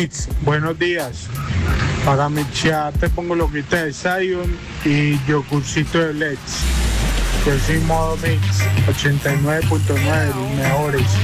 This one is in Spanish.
Mix, buenos días. Para mixear te pongo loquita de Zion y yogurcito de Leche. Yo soy modo Mix, 89.9, los mejores.